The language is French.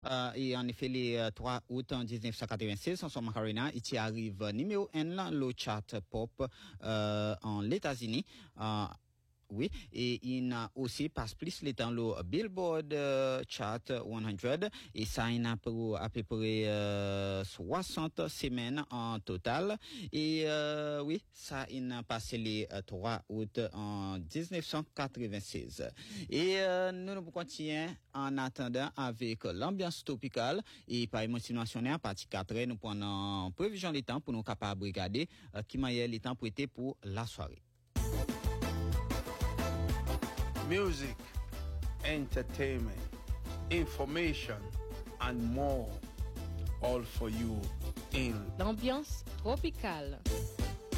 Et en effet, les 3 août 1986, Sanson Macarena, il arrive numéro 1 dans le chart pop en États-Unis. Oui, et il a aussi passe plus le temps le Billboard Chart 100 et ça il a pour à peu près 60 semaines en total et oui, ça il a passé les 3 août en 1996. Et nous continuons en attendant avec l'ambiance tropicale et par émotion nationale à partir 4 nous prenons prévision des temps pour nous capables regarder qui m'a les temps prêtés pour la soirée. Music, entertainment, information, and more. All for you in l'ambiance tropicale.